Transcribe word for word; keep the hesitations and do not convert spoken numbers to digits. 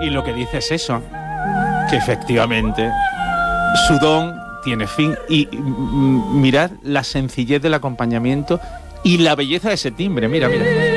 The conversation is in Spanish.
Y lo que dice es eso, que efectivamente su don tiene fin. Y mm, mirad la sencillez del acompañamiento y la belleza de ese timbre. Mira, mira.